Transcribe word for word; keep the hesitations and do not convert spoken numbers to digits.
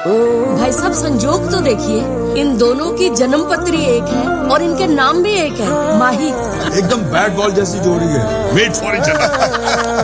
भाई साहब संजोग तो देखिए, इन दोनों की जन्म पत्री एक है और इनके नाम भी एक है, माही। एकदम बैट बॉल जैसी जोड़ी है। Wait for it.